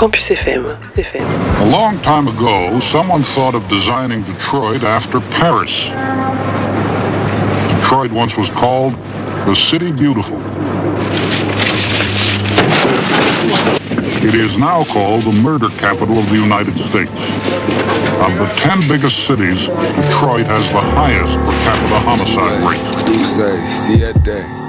Campus FM. A long time ago, someone thought of designing Detroit after Paris. Detroit once was called the City Beautiful. It is now called the murder capital of the United States. Of the 10 biggest cities, Detroit has the highest per capita homicide rate. Do say, see that day.